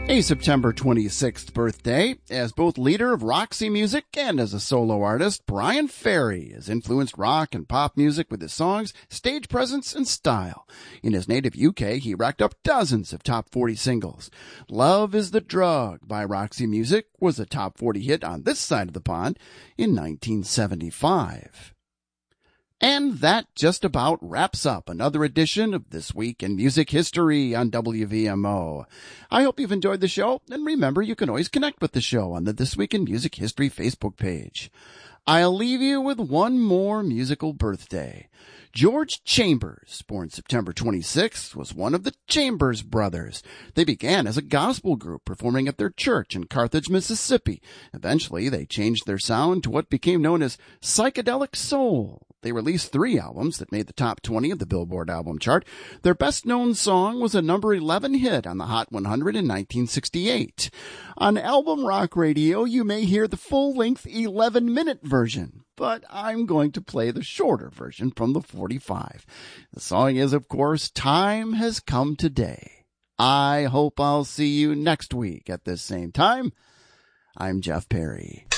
A September 26th birthday. As both leader of Roxy Music and as a solo artist, Bryan Ferry has influenced rock and pop music with his songs, stage presence, and style. In his native UK, he racked up dozens of top 40 singles. Love is the Drug by Roxy Music was a top 40 hit on this side of the pond in 1975. And that just about wraps up another edition of This Week in Music History on WVMO. I hope you've enjoyed the show, and remember you can always connect with the show on the This Week in Music History Facebook page. I'll leave you with one more musical birthday. George Chambers, born September 26th, was one of the Chambers Brothers. They began as a gospel group performing at their church in Carthage, Mississippi. Eventually, they changed their sound to what became known as psychedelic soul. They released 3 albums that made the top 20 of the Billboard album chart. Their best-known song was a number 11 hit on the Hot 100 in 1968. On Album Rock Radio, you may hear the full-length 11-minute version, but I'm going to play the shorter version from the 45. The song is, of course, Time Has Come Today. I hope I'll see you next week at this same time. I'm Jeff Perry.